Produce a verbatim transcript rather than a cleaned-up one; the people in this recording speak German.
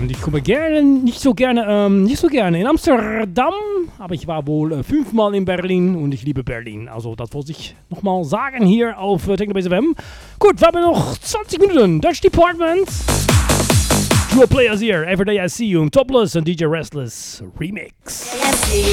Und ich komme gerne, nicht so gerne, ähm, nicht so gerne in Amsterdam, aber ich war wohl äh, fünfmal in Berlin und ich liebe Berlin. Also das wollte ich nochmal sagen hier auf äh, Technobase F M. Gut, wir haben noch zwanzig Minuten. Dutch Department. Dual Players here. Every Day I See You. Topless und D J Restless Remix.